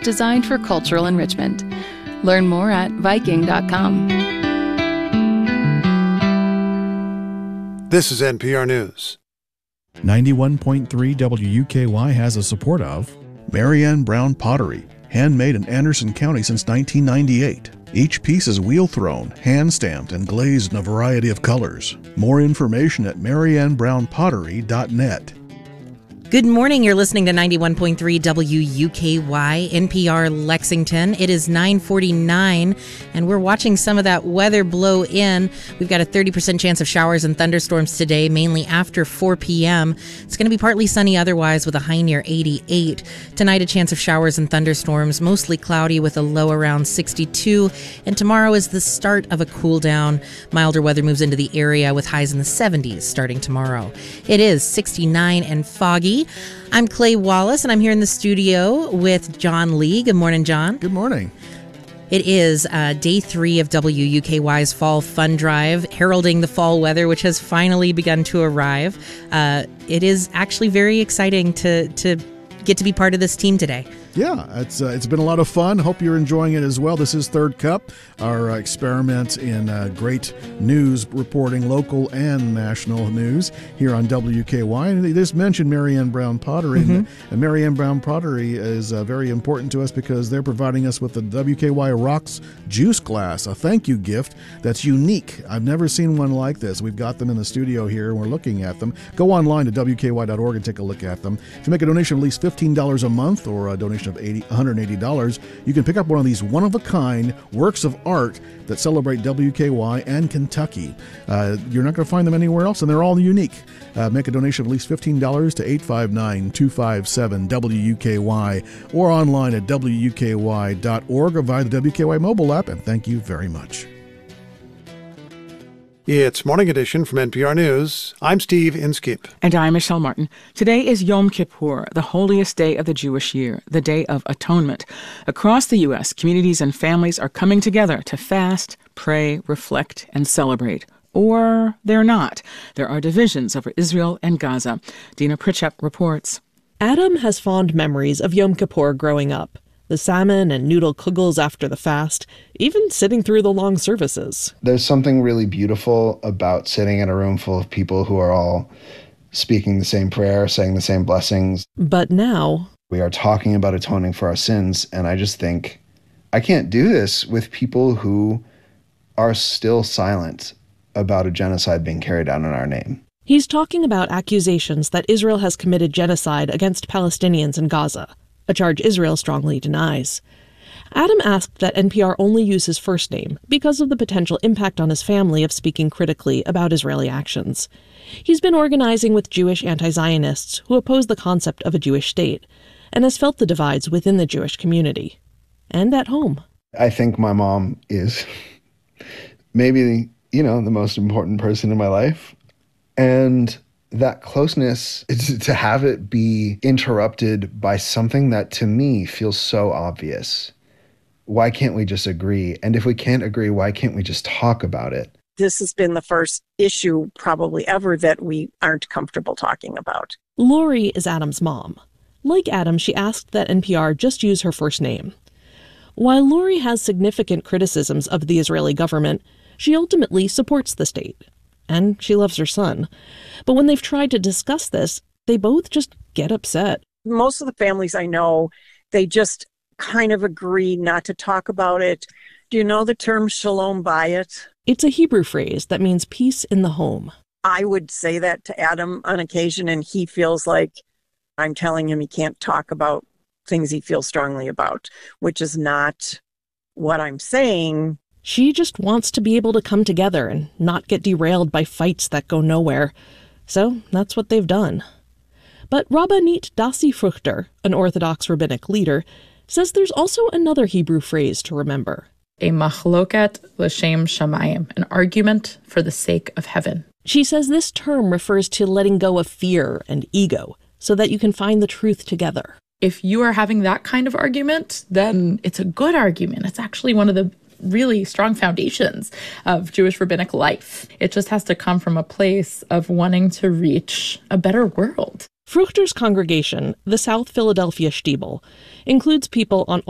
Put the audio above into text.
designed for cultural enrichment. Learn more at Viking.com. This is NPR News. 91.3 WUKY has the support of Marianne Brown Pottery, handmade in Anderson County since 1998. Each piece is wheel-thrown, hand-stamped, and glazed in a variety of colors. More information at mariannebrownpottery.net. Good morning. You're listening to 91.3 WUKY, NPR Lexington. It is 9:49, and we're watching some of that weather blow in. We've got a 30% chance of showers and thunderstorms today, mainly after 4 p.m. It's going to be partly sunny otherwise with a high near 88. Tonight, a chance of showers and thunderstorms, mostly cloudy with a low around 62. And tomorrow is the start of a cool down. Milder weather moves into the area with highs in the 70s starting tomorrow. It is 69 and foggy. I'm Clay Wallace, and I'm here in the studio with John Lee. Good morning, John. Good morning. It is day 3 of WUKY's Fall Fun Drive, heralding the fall weather, which has finally begun to arrive. It is actually very exciting to get to be part of this team today. Yeah, it's been a lot of fun. Hope you're enjoying it as well. This is Third Cup, our experiment in great news reporting, local and national news here on WKY. And they just mentioned Marianne Brown Pottery. And Marianne Brown Pottery is very important to us because they're providing us with the WKY Rocks Juice Glass, a thank you gift that's unique. I've never seen one like this. We've got them in the studio here, and we're looking at them. Go online to WKY.org and take a look at them. If you make a donation of at least $15 a month or a donation of $180, you can pick up one of these one-of-a-kind works of art that celebrate WKY and Kentucky. You're not going to find them anywhere else, and they're all unique. Make a donation of at least $15 to 859-257-WUKY or online at WKY.org or via the WKY mobile app, and thank you very much. It's Morning Edition from NPR News. I'm Steve Inskip. And I'm Michelle Martin. Today is Yom Kippur, the holiest day of the Jewish year, the Day of Atonement. Across the U.S., communities and families are coming together to fast, pray, reflect, and celebrate. Or they're not. There are divisions over Israel and Gaza. Dina Pritchett reports. Adam has fond memories of Yom Kippur growing up. The salmon and noodle kugels after the fast, even sitting through the long services. There's something really beautiful about sitting in a room full of people who are all speaking the same prayer, saying the same blessings. But now we are talking about atoning for our sins, and I just think, I can't do this with people who are still silent about a genocide being carried out in our name. He's talking about accusations that Israel has committed genocide against Palestinians in Gaza, a charge Israel strongly denies. Adam asked that NPR only use his first name because of the potential impact on his family of speaking critically about Israeli actions. He's been organizing with Jewish anti-Zionists who oppose the concept of a Jewish state and has felt the divides within the Jewish community and at home. I think my mom is maybe, the most important person in my life. And that closeness, to have it be interrupted by something that to me feels so obvious. Why can't we just agree? And if we can't agree, why can't we just talk about it? This has been the first issue probably ever that we aren't comfortable talking about. Lori is Adam's mom. Like Adam, she asked that NPR just use her first name. While Lori has significant criticisms of the Israeli government, she ultimately supports the state. And she loves her son. But when they've tried to discuss this, they both just get upset. Most of the families I know, they just kind of agree not to talk about it. Do you know the term shalom bayit? It's a Hebrew phrase that means peace in the home. I would say that to Adam on occasion, and he feels like I'm telling him he can't talk about things he feels strongly about, which is not what I'm saying. She just wants to be able to come together and not get derailed by fights that go nowhere. So that's what they've done. But Rabbanit Dasi Fruchter, an Orthodox rabbinic leader, says there's also another Hebrew phrase to remember. A machloket l'shem shamayim, an argument for the sake of heaven. She says this term refers to letting go of fear and ego so that you can find the truth together. If you are having that kind of argument, then it's a good argument. It's actually one of the really strong foundations of Jewish rabbinic life. It just has to come from a place of wanting to reach a better world. Fruchter's congregation, the South Philadelphia Stiebel, includes people on